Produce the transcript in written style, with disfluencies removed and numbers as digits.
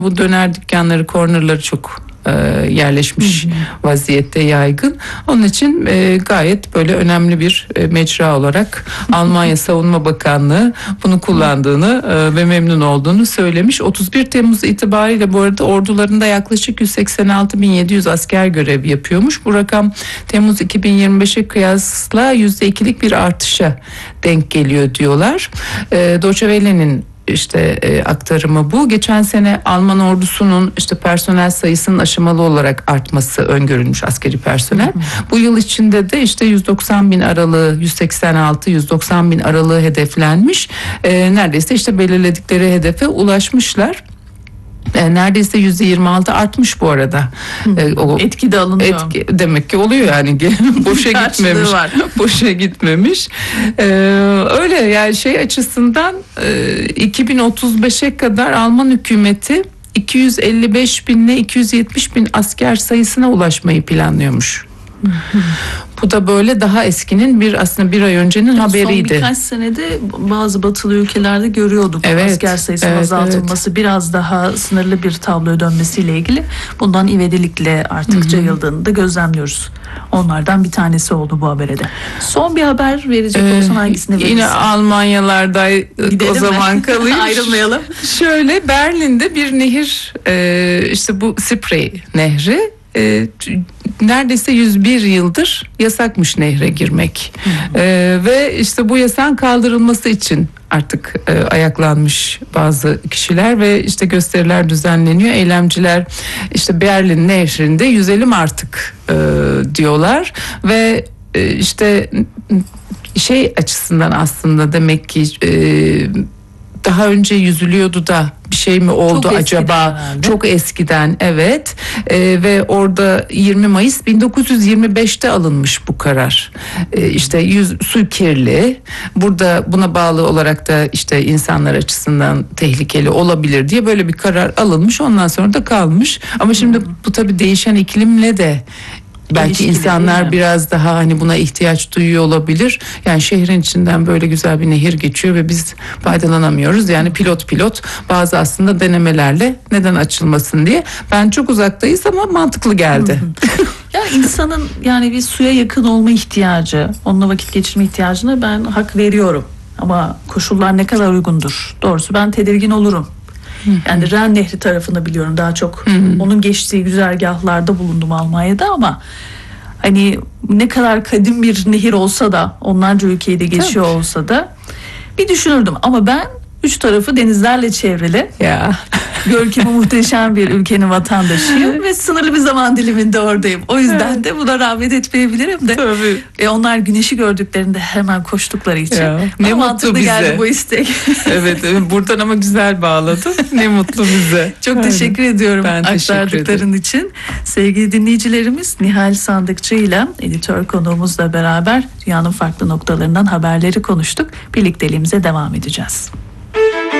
Bu döner dükkanları, cornerları çok yerleşmiş vaziyette, yaygın. Onun için gayet böyle önemli bir mecra olarak Almanya Savunma Bakanlığı bunu kullandığını ve memnun olduğunu söylemiş. 31 Temmuz itibariyle bu arada ordularında yaklaşık 186.700 asker görev yapıyormuş. Bu rakam Temmuz 2025'e kıyasla %2'lik bir artışa denk geliyor diyorlar. Deutsche Welle'nin aktarımı bu. Geçen sene Alman ordusunun personel sayısının aşamalı olarak artması öngörülmüş, askeri personel. Bu yıl içinde de 190 bin aralığı, 186-190 bin aralığı hedeflenmiş. Neredeyse belirledikleri hedefe ulaşmışlar. Neredeyse %26 artmış bu arada. O etki de alınıyor. Demek ki oluyor yani. Boşa gitmemiş. Boşa gitmemiş. Öyle yani açısından 2035'e kadar Alman hükümeti 255 bin ile 270 bin asker sayısına ulaşmayı planlıyormuş. Bu da böyle daha eskinin aslında bir ay öncenin haberiydi. Son birkaç senede bazı batılı ülkelerde görüyorduk asker sayısının azaltılması, biraz daha sınırlı bir tabloya dönmesiyle ilgili. Bundan ivedilikle arttıkça yıldığını da gözlemliyoruz. Onlardan bir tanesi oldu bu habere de. Son bir haber verecek olsan hangisini verirsin? Yine Almanyalarda o zaman kalayım. Ayrılmayalım. Şöyle, Berlin'de bir nehir, bu Spree Nehri, neredeyse 101 yıldır yasakmış nehre girmek. Ve bu yasağın kaldırılması için artık ayaklanmış bazı kişiler ve gösteriler düzenleniyor. Eylemciler Berlin nehrinde yüzelim artık diyorlar ve açısından aslında demek ki daha önce yüzülüyordu da bir şey mi oldu çok acaba? Eskiden çok eskiden, evet. Ve orada 20 Mayıs 1925'te alınmış bu karar. Su kirli. Buna bağlı olarak da insanlar açısından tehlikeli olabilir diye böyle bir karar alınmış. Ondan sonra da kalmış. Ama şimdi bu tabii değişen iklimle de belki insanlar biraz daha buna ihtiyaç duyuyor olabilir. Yani şehrin içinden böyle güzel bir nehir geçiyor ve biz faydalanamıyoruz. Yani pilot bazı aslında denemelerle neden açılmasın diye. Ben çok uzaktayız ama mantıklı geldi. Ya insanın bir suya yakın olma ihtiyacı, onunla vakit geçirme ihtiyacına ben hak veriyorum. Ama koşullar ne kadar uygundur? Doğrusu ben tedirgin olurum. Yani Ren Nehri tarafını biliyorum daha çok. Onun geçtiği güzergahlarda bulundum Almanya'da ama ne kadar kadim bir nehir olsa da, onlarca ülkeyi de geçiyor olsa da bir düşünürdüm. Ama ben 3 tarafı denizlerle çevrili, görkemi muhteşem bir ülkenin vatandaşıyım ve sınırlı bir zaman diliminde oradayım. O yüzden de buna rağbet etmeyebilirim de. Onlar güneşi gördüklerinde hemen koştukları için. Ne mutlu bize. Geldi bu istek. Evet, buradan ama güzel bağladın. Ne mutlu bize. Çok teşekkür ediyorum aktardıkların için. Sevgili dinleyicilerimiz, Nihal Sandıkçı ile editör konuğumuzla beraber dünyanın farklı noktalarından haberleri konuştuk. Birlikteliğimize devam edeceğiz.